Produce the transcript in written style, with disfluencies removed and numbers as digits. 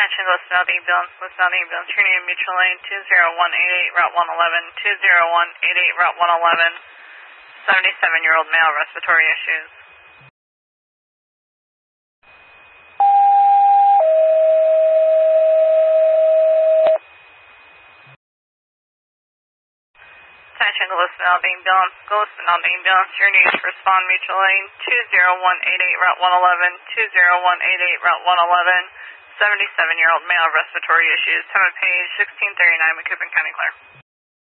Attention, Gillespie ambulance, Trinity Mutual Lane, 20188, Route 111, 20188, Route 111, 77-year-old male, respiratory issues. Attention, Gillespie ambulance, your needs respond Mutual Lane, 20188, Route 111, 20188, Route 111, 77-year-old male, respiratory issues. Time of page 1639, Macoupin County Clear.